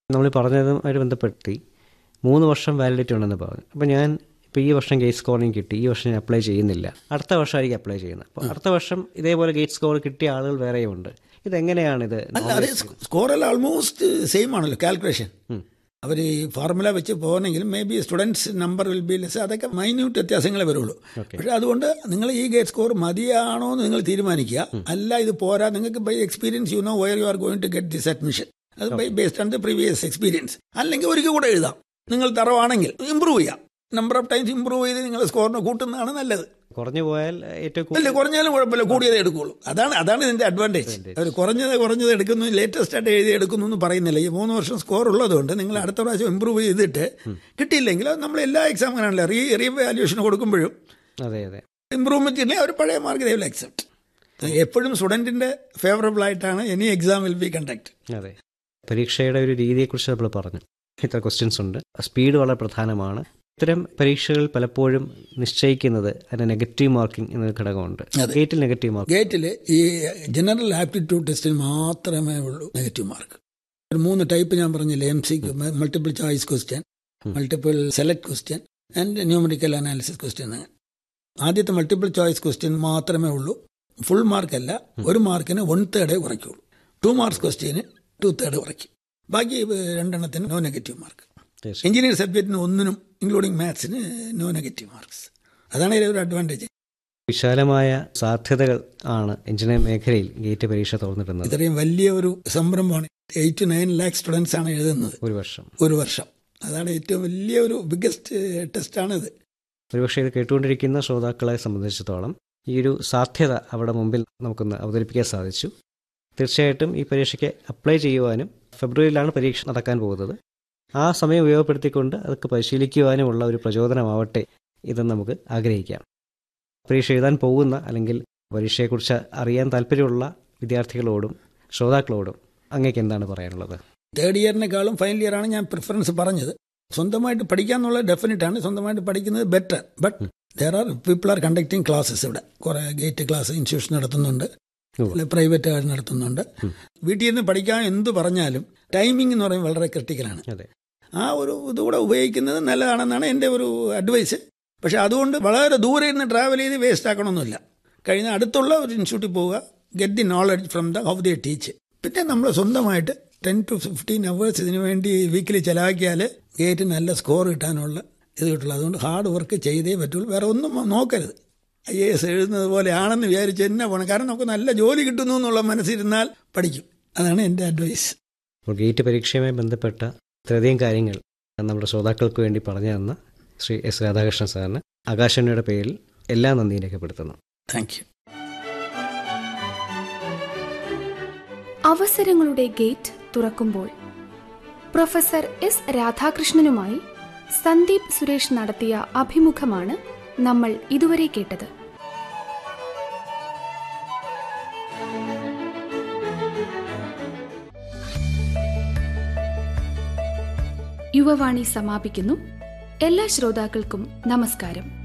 നമ്മൾ പറഞ്ഞതുമായിട്ട് ബന്ധപ്പെടുത്തി 3 വർഷം വാലിഡിറ്റി ഉണ്ടെന്ന് പറഞ്ഞു. അപ്പോൾ ഞാൻ ഇപ്പോൾ ഈ വർഷം ഗേറ്റ് സ്കോറിങ് കിട്ടി, ഈ വർഷം ഞാൻ അപ്ലൈ ചെയ്യുന്നില്ല, അടുത്ത വർഷമായിരിക്കും അപ്ലൈ ചെയ്യുന്നത്. അപ്പോൾ അടുത്ത വർഷം ഇതേപോലെ ഗേറ്റ് സ്കോർ കിട്ടിയ ആളുകൾ വേറെയുമുണ്ട്. ഇതെങ്ങനെയാണിത്? സ്കോറെല്ലാം ഓൾമോസ്റ്റ് സെയിം ആണല്ലോ കാൽക്കുലേഷൻ. അവർ ഈ ഫോർമുല വെച്ച് പോകണമെങ്കിലും may be students number will be less, അതൊക്കെ മൈന്യൂട്ട് വ്യത്യാസങ്ങളെ വരുള്ളൂ. പക്ഷേ അതുകൊണ്ട് നിങ്ങൾ ഈ ഗേറ്റ് സ്കോർ മതിയാണോ എന്ന് നിങ്ങൾ തീരുമാനിക്കുക. അല്ല ഇത് പോരാ, നിങ്ങൾക്ക് by experience you know where you are going to get this admission, അത് based on the previous experience. അല്ലെങ്കിൽ ഒരിക്കൽ കൂടെ എഴുതാം. നിങ്ങൾ തറവാണെങ്കിൽ ഇമ്പ്രൂവ് ചെയ്യാം. നമ്പർ ഓഫ് ടൈംസ് ഇമ്പ്രൂവ് ചെയ്ത് നിങ്ങൾ സ്കോറിനെ കൂട്ടുന്നതാണ് നല്ലത്. കുറഞ്ഞു പോയാൽ ഏറ്റവും അല്ല, കുറഞ്ഞാലും കുഴപ്പമില്ല, കൂടിയതേ എടുക്കുള്ളൂ. അതാണ് ഇതിന്റെ അഡ്വാൻറ്റേജ്. അവർ കുറഞ്ഞത് എടുക്കുന്നു, ലേറ്റസ്റ്റ് ആയിട്ട് എഴുതി എടുക്കുന്നു എന്ന് പറയുന്നില്ല. ഈ 3 വർഷം സ്കോർ ഉള്ളതുകൊണ്ട് നിങ്ങൾ അടുത്ത പ്രാവശ്യം ഇമ്പ്രൂവ് ചെയ്തിട്ട് കിട്ടിയില്ലെങ്കിൽ നമ്മൾ എല്ലാ എക്സാമിനാണല്ലോ റീ വാല്യൂഷൻ കൊടുക്കുമ്പോഴും ഇമ്പ്രൂവ്മെന്റ് ഇല്ലെങ്കിൽ അവർ പഴയ മാർക്ക് ദേ വിൽ അക്സെപ്റ്റ്. എപ്പോഴും സ്റ്റുഡന്റിന്റെ ഫേവറബിൾ ആയിട്ടാണ് any exam will be conduct. അതെ, പരീക്ഷയുടെ ഒരു രീതിയെക്കുറിച്ച് നമ്മൾ പറഞ്ഞു. ഇത്ര ക്വസ്റ്റ്യൻസ് ഉണ്ട്. സ്പീഡ് വളരെ പ്രധാനമാണ്. ഇത്തരം പരീക്ഷകൾ പലപ്പോഴും നിശ്ചയിക്കുന്നത് അതിന് നെഗറ്റീവ് മാർക്കിംഗ് എന്നൊരു ഘടകമുണ്ട്. ഗേറ്റിൽ നെഗറ്റീവ് മാർക്ക്, ഗേറ്റിൽ ഈ ജനറൽ ആപ്റ്റിറ്റ്യൂഡ് ടെസ്റ്റിന് മാത്രമേ ഉള്ളൂ നെഗറ്റീവ് മാർക്ക്. ഒരു 3 ടൈപ്പ് ഞാൻ പറഞ്ഞില്ലേ, MCQ, multiple choice question, multiple select question and numerical analysis question. ആദ്യത്തെ മൾട്ടിപ്പിൾ ചോയ്സ് ക്വസ്റ്റ്യൻ മാത്രമേ ഉള്ളൂ, ഫുൾ മാർക്കല്ല. 1 മാർക്കിന് 1/3 കുറയ്ക്കുള്ളൂ. 2 മാർക്സ് ക്വസ്റ്റ്യന് 2/3 കുറയ്ക്കും. ബാക്കി 2 എണ്ണത്തിന് no negative mark. Engineer സബ്ജക്റ്റിന് 1-നും including മാത്സിന് no negative marks. അതാണ് ഇതിലൊരു അഡ്വാൻറ്റേജ്. വിശാലമായ സാധ്യതകൾ ആണ് എഞ്ചിനീയറിംഗ് മേഖലയിൽ ഗേറ്റ് പരീക്ഷ തുറന്നിട്ടുള്ളത്. ഇത്രയും വലിയ ഒരു സംരംഭമാണ്. 8 to 9 lakh സ്റ്റുഡൻസ് ആണ് എഴുതുന്നത് ഒരു വർഷം. അതാണ് ഏറ്റവും വലിയ ഒരു ബിഗ്ഗസ്റ്റ് ടെസ്റ്റാണിത്. ഒരുപക്ഷെ ഇത് കേട്ടുകൊണ്ടിരിക്കുന്ന ശ്രോതാക്കളെ സംബന്ധിച്ചിടത്തോളം ഈ ഒരു സാധ്യത അവിടെ മുമ്പിൽ നമുക്കൊന്ന് അവതരിപ്പിക്കാൻ സാധിച്ചു. തീർച്ചയായിട്ടും ഈ പരീക്ഷയ്ക്ക് അപ്ലൈ ചെയ്യുവാനും, ഫെബ്രുവരിയിലാണ് പരീക്ഷ നടക്കാൻ പോകുന്നത്, ആ സമയം ഉപയോഗപ്പെടുത്തിക്കൊണ്ട് അതൊക്കെ പരിശീലിക്കുവാനുമുള്ള ഒരു പ്രചോദനമാവട്ടെ ഇതെന്ന് നമുക്ക് ആഗ്രഹിക്കാം. പരീക്ഷ എഴുതാൻ പോകുന്ന അല്ലെങ്കിൽ പരീക്ഷയെക്കുറിച്ച് അറിയാൻ താല്പര്യമുള്ള വിദ്യാർത്ഥികളോടും ശ്രോതാക്കളോടും അങ്ങേക്ക് എന്താണ് പറയാനുള്ളത്? 3rd ഇയറിനേക്കാളും ഫൈനൽ ഇയറാണ് ഞാൻ പ്രിഫറൻസ് പറഞ്ഞത്. സ്വന്തമായിട്ട് പഠിക്കാന്നുള്ളത് ഡെഫിനറ്റ് ആണ്. സ്വന്തമായിട്ട് പഠിക്കുന്നത് better. But there are people are conducting classes. ഇവിടെ കുറേ ഗേറ്റ് ക്ലാസ് ഇൻസ്റ്റിറ്റ്യൂഷൻ നടത്തുന്നുണ്ട്, പ്രൈവറ്റ് നടത്തുന്നുണ്ട്. വീട്ടിൽ നിന്ന് പഠിക്കാൻ എന്ത് പറഞ്ഞാലും ടൈമിംഗ് എന്ന് പറയുന്നത് വളരെ ക്രിട്ടിക്കലാണ്. ആ ഒരു ഇതുകൂടെ ഉപയോഗിക്കുന്നത് നല്ലതാണെന്നാണ് എൻ്റെ ഒരു അഡ്വൈസ്. പക്ഷെ അതുകൊണ്ട് വളരെ ദൂരെ ഇരുന്ന് ട്രാവൽ ചെയ്ത് വേസ്റ്റ് ആക്കണമെന്നില്ല. കഴിഞ്ഞ അടുത്തുള്ള ഒരു ഇൻസ്റ്റിറ്റ്യൂട്ടിൽ പോവുക, get the knowledge from the how they teach. പിന്നെ നമ്മൾ സ്വന്തമായിട്ട് 10 to 15 hours ഇതിനു വേണ്ടി വീക്കിലി ചിലവാക്കിയാൽ ഗേറ്റ് നല്ല സ്കോർ കിട്ടാനുള്ള ഇത് കിട്ടുള്ളൂ. അതുകൊണ്ട് ഹാർഡ് വർക്ക് ചെയ്തേ പറ്റുള്ളൂ. വേറെ ഒന്നും നോക്കരുത്. IAS എഴുതുന്നത് പോലെ ആണെന്ന് വിചാരിച്ച് തന്നെ പോകണം. കാരണം നമുക്ക് നല്ല ജോലി കിട്ടുന്നു എന്നുള്ള മനസ്സിരുന്നാൽ പഠിക്കും. അതാണ് എൻ്റെ അഡ്വൈസ്. ഗേറ്റ് പരീക്ഷയുമായി ബന്ധപ്പെട്ട ഇത്രയധികം കാര്യങ്ങൾ നമ്മുടെ ശ്രോതാക്കൾക്ക് വേണ്ടി പറഞ്ഞു തന്ന ശ്രീ S. രാധാകൃഷ്ണൻ സാറിന് ആകാശവാണിയുടെ പേരിൽ എല്ലാ നന്ദിയും രേഖപ്പെടുത്തുന്നു. Thank you. അവസരങ്ങളുടെ ഗേറ്റ് തുറക്കുമ്പോൾ പ്രൊഫസർ S. രാധാകൃഷ്ണനുമായി സന്ദീപ് സുരേഷ് നടത്തിയ അഭിമുഖമാണ് നമ്മൾ ഇതുവരെ കേട്ടത്. യുവവാണി സമാപിക്കുന്നു. എല്ലാ ശ്രോതാക്കൾക്കും നമസ്കാരം.